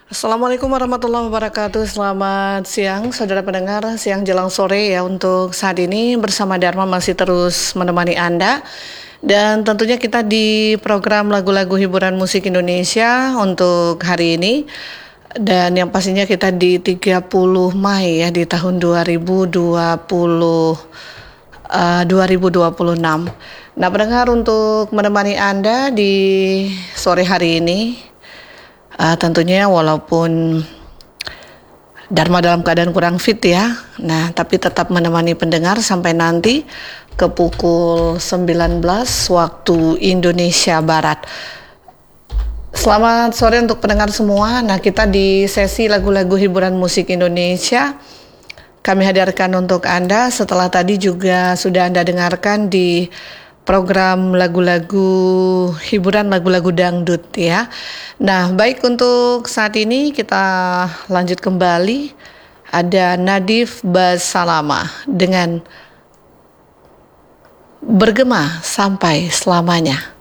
Assalamualaikum warahmatullahi wabarakatuh. Selamat siang, saudara pendengar. Siang jelang sore ya untuk saat ini bersama Dharma masih terus menemani Anda. Dan tentunya kita di program lagu-lagu hiburan musik Indonesia untuk hari ini. Dan yang pastinya kita di 30 Mei ya di tahun 2026. Nah, pendengar, untuk menemani Anda di sore hari ini, tentunya walaupun Dharma dalam keadaan kurang fit ya, nah tapi tetap menemani pendengar sampai nanti ke pukul 19 waktu Indonesia Barat. Selamat sore untuk pendengar semua. Nah, kita di sesi lagu-lagu hiburan musik Indonesia kami hadirkan untuk Anda setelah tadi juga sudah Anda dengarkan di program lagu-lagu hiburan, lagu-lagu dangdut ya. Nah, baik, untuk saat ini kita lanjut kembali. Ada Nadif Basalama dengan Bergema Sampai Selamanya.